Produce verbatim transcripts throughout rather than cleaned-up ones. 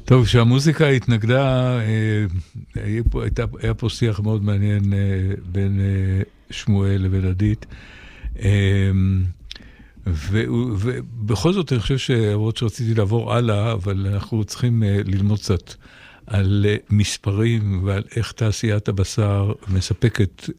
טוב, שהמוזיקה התנגדה, היה פה, הייתה, היה פה שיח מאוד מעניין בין שמואל לבין עדית, ובכל זאת אני חושב שעוד שרציתי לעבור הלאה, אבל אנחנו צריכים ללמוד קצת על מספרים ועל איך תעשיית הבשר מספקת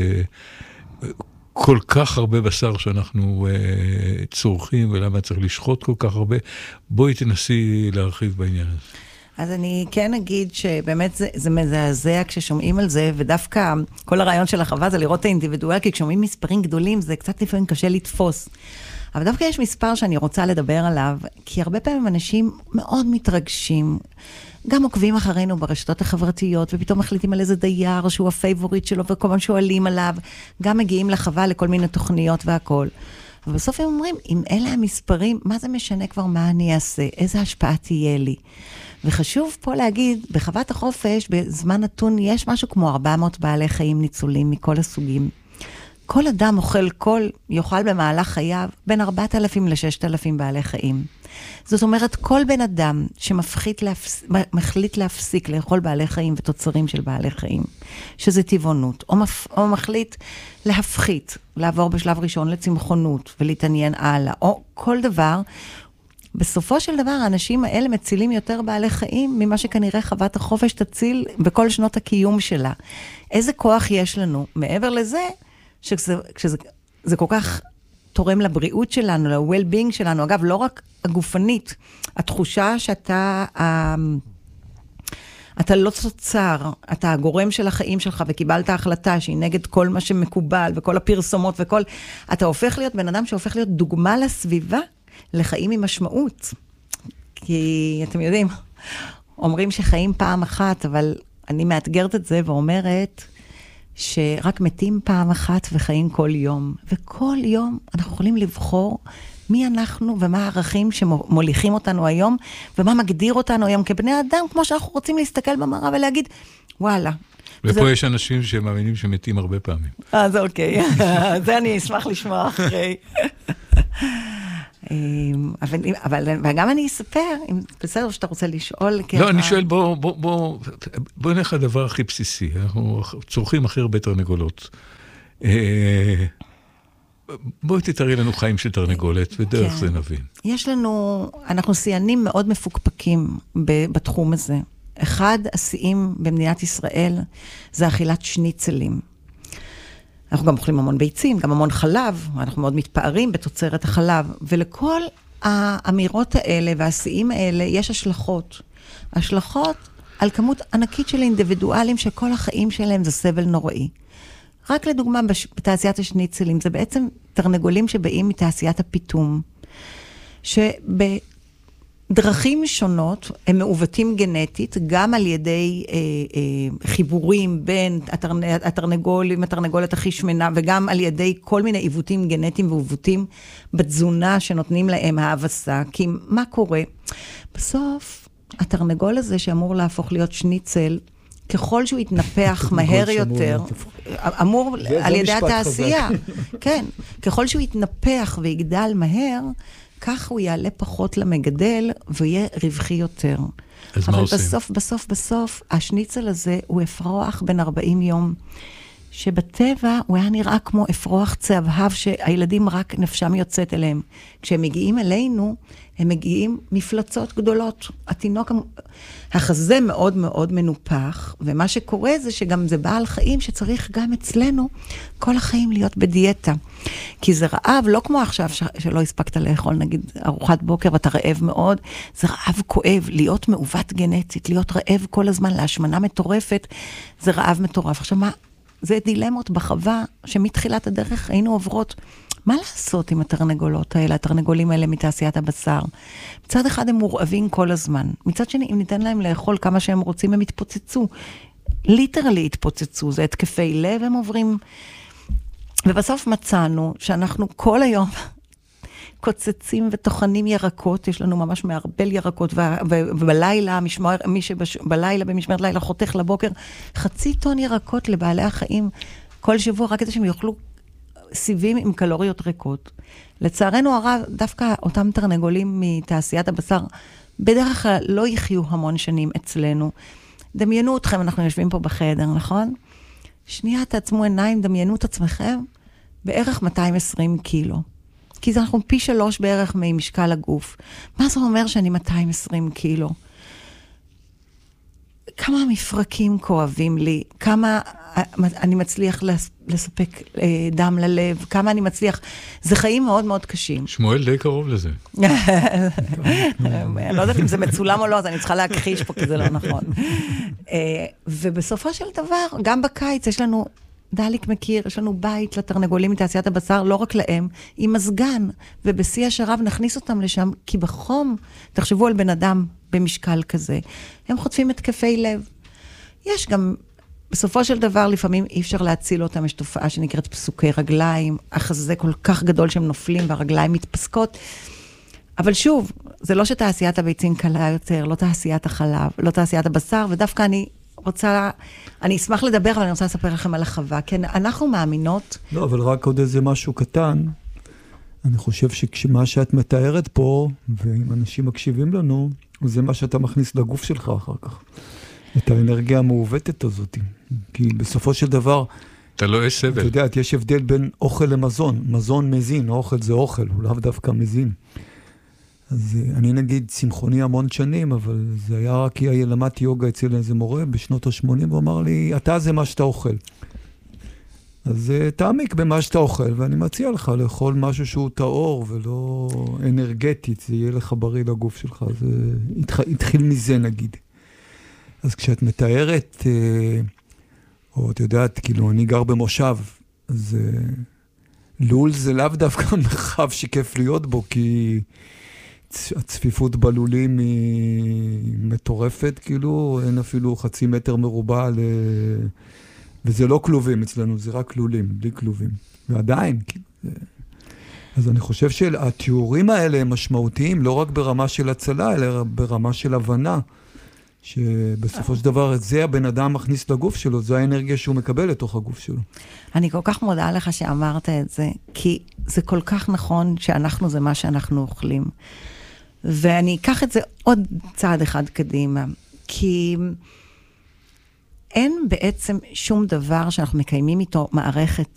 כל כך הרבה בשר שאנחנו uh, צורכים, ולמה צריך לשחוט כל כך הרבה. בואי תנסי להרחיב בעניין הזה. אז אני כן אגיד שבאמת זה, זה מזעזע כששומעים על זה, ודווקא כל הרעיון של החווה זה לראות את האינדיבידואל, כי כששומעים מספרים גדולים זה קצת לפעמים קשה לתפוס. אבל דווקא יש מספר שאני רוצה לדבר עליו, כי הרבה פעמים אנשים מאוד מתרגשים, גם עוקבים אחרינו ברשתות החברתיות, ופתאום מחליטים על איזה דייר שהוא הפייבוריט שלו, וכל מה שואלים עליו, גם מגיעים לחווה לכל מיני תוכניות והכל. ובסוף הם אומרים, אם אלה המספרים, מה זה משנה כבר מה אני אעשה? איזה השפעה תהיה לי? וחשוב פה להגיד, בחוות החופש, בזמן נתון, יש משהו כמו ארבע מאות בעלי חיים ניצולים מכל הסוגים. כל אדם אוכל כל, יאכל במהלך חייו, בין ארבעת אלפים ל-ששת אלפים בעלי חיים. זאת אומרת, כל בן אדם שמחליט להפסיק לאכול בעלי חיים ותוצרים של בעלי חיים, שזה טבעונות, או, מפ... או מחליט להפחית, לעבור בשלב ראשון לצמחונות ולהתעניין הלאה, או כל דבר, בסופו של דבר, האנשים האלה מצילים יותר בעלי חיים ממה שכנראה חוות החופש תציל בכל שנות הקיום שלה. איזה כוח יש לנו? מעבר לזה, שזה, שזה, זה כל כך תורם לבריאות שלנו, ל-well-being שלנו. אגב, לא רק הגופנית, התחושה שאתה, אתה לא תוצר, אתה הגורם של החיים שלך, וקיבלת החלטה שהיא נגד כל מה שמקובל, וכל הפרסומות וכל, אתה הופך להיות בן אדם שהופך להיות דוגמה לסביבה, לחיים עם משמעות. כי אתם יודעים, אומרים שחיים פעם אחת, אבל אני מאתגרת את זה ואומרת, שרק מתים פעם אחת וחיים כל יום. וכל יום אנחנו יכולים לבחור מי אנחנו ומה הערכים שמוליכים אותנו היום, ומה מגדיר אותנו היום כבני אדם, כמו שאנחנו רוצים להסתכל במראה ולהגיד, וואלה. ופה זה... יש אנשים שמאמינים שמתים הרבה פעמים. אה, זה אוקיי. זה אני אשמח לשמוע אחרי. אבל, אבל, וגם אני אספר, אם בסדר שאתה רוצה לשאול. לא, אני שואל, בוא, בוא, בוא, בוא נלך הדבר הכי בסיסי. אנחנו צורכים הכי הרבה תרנגולות. בואי תתארי לנו חיים של תרנגולת, ודרך זה נבין. יש לנו, אנחנו סיינים מאוד מפוקפקים בתחום הזה. אחד השיאים במדינת ישראל זה אכילת שניצלים. אנחנו גם אוכלים המון ביצים, גם המון חלב, אנחנו מאוד מתפארים בתוצרת החלב, ולכל האמירות האלה והשיאים האלה יש השלכות. השלכות על כמות ענקית של אינדיבידואלים שכל החיים שלהם זה סבל נוראי. רק לדוגמה, בתעשיית השניצלים, זה בעצם תרנגולים שבאים מתעשיית הפיתום, שבדרכים שונות הם מעוותים גנטית, גם על ידי אה, אה, חיבורים בין התרנ... התרנגולים, התרנגולת הכי שמנה, וגם על ידי כל מיני עיוותים גנטיים ועיוותים בתזונה שנותנים להם האבסה. כי מה קורה? בסוף, התרנגול הזה שאמור להפוך להיות שניצל, ככל שהוא יתנפח מהר יותר, אמור על ידי התעשייה, כן, ככל שהוא יתנפח ויגדל מהר, כך הוא יעלה פחות למגדל, ויהיה רווחי יותר. אז מה עושים? אבל בסוף, בסוף, בסוף, השניצל הזה הוא אפרוח בין ארבעים יום, שבטבע הוא היה נראה כמו אפרוח צהבהב, שהילדים רק נפשם יוצאת אליהם. כשהם מגיעים אלינו, הם מגיעים מפלצות גדולות. התינוק, החזה מאוד מאוד מנופח, ומה שקורה זה שגם זה בעל חיים שצריך גם אצלנו כל החיים להיות בדיאטה. כי זה רעב, לא כמו עכשיו שלא הספקת לאכול, נגיד ארוחת בוקר ואתה רעב מאוד, זה רעב כואב, להיות מעוות גנטית, להיות רעב כל הזמן להשמנה מטורפת, זה רעב מטורף. עכשיו מה? זה דילמות בחווה שמתחילת הדרך היינו עוברות. מה לעשות עם התרנגולות האלה, התרנגולים האלה מתעשיית הבשר? מצד אחד הם מורעבים כל הזמן. מצד שני, אם ניתן להם לאכול כמה שהם רוצים, הם יתפוצצו. ליטרלי יתפוצצו. זה התקפי לב, הם עוברים. ובסוף מצאנו שאנחנו כל היום קוצצים וטוחנים ירקות, יש לנו ממש מערבל ירקות, ובלילה, מי שבלילה, במשמרת לילה, חותך לבוקר, חצי טון ירקות לבעלי החיים, כל שבוע, רק כדי שהם יאכלו סיבים עם קלוריות ריקות. לצערנו הרב, דווקא אותם תרנגולים מתעשיית הבשר, בדרך כלל לא יחיו המון שנים אצלנו. דמיינו אתכם, אנחנו יושבים פה בחדר, נכון? שנייה תעצמו עיניים, דמיינו את עצמכם, בערך מאתיים ועשרים קילו. כי זה אנחנו פי שלוש בערך ממשקל הגוף. מה זה אומר שאני מאתיים ועשרים קילו? כמה המפרקים כואבים לי, כמה אני מצליח לספק דם ללב, כמה אני מצליח, זה חיים מאוד מאוד קשים. שמואל די קרוב לזה. אני לא יודעת אם זה מצולם או לא, אז אני צריכה להכחיש פה, כי זה לא נכון. ובסופו של דבר, גם בקיץ יש לנו, דליק מכיר, יש לנו בית לתרנגולים מתעשיית הבשר, לא רק להם, עם מזגן, ובשיא השרב נכניס אותם לשם, כי בחום, תחשבו על בן אדם במשקל כזה, הם חוטפים התקפי לב. יש גם, בסופו של דבר, לפעמים אי אפשר להציל אותם, יש תופעה שנקראת פסוקי רגליים, החזה כל כך גדול שהם נופלים, והרגליים מתפסקות. אבל שוב, זה לא שתעשיית הביצים קלה יותר, לא תעשיית החלב, לא תעשיית הבשר, ודווקא אני רוצה, אני אשמח לדבר, אבל אני רוצה לספר לכם על החווה, כי אנחנו מאמינות. לא, אבל רק עוד איזה משהו קטן, אני חושב שמה שאת מתארת פה, ואם אנשים מקשיבים לנו, זה מה שאתה מכניס לגוף שלך אחר כך. את האנרגיה המעוותת הזאת. כי בסופו של דבר, אתה לא יש סבל. אתה יודע, יש הבדל בין אוכל למזון. מזון מזין, אוכל זה אוכל, הוא לאו דווקא מזין. אז אני נגיד צמחוני המון שנים, אבל זה היה רק כי למדתי יוגה אצל איזה מורה בשנות ה-שמונים, והוא אמר לי, אתה זה מה שאתה אוכל. אז תעמיק במה שאתה אוכל, ואני מציע לך לאכול משהו שהוא טהור ולא אנרגטית, זה יהיה לך בריא לגוף שלך. זה התחיל מזה נגיד. אז כשאת מתארת, או את יודעת, כאילו אני גר במושב, אז לול זה לאו דווקא מרחב שכיף להיות בו, כי הצפיפות בלולים היא מטורפת, כאילו, אין אפילו חצי מטר מרובע, ל... וזה לא כלובים אצלנו, זה רק לולים, בלי כלובים. ועדיין, כאילו. אז אני חושב שהתיאורים האלה הם משמעותיים, לא רק ברמה של הצלה, אלא ברמה של הבנה, שבסופו של דבר, זה הבן אדם מכניס לגוף שלו, זה האנרגיה שהוא מקבל לתוך הגוף שלו. אני כל כך מודה לך שאמרת את זה, כי זה כל כך נכון שאנחנו זה מה שאנחנו אוכלים. ואני אקח את זה עוד צעד אחד קדימה, כי אין בעצם שום דבר שאנחנו מקיימים איתו מערכת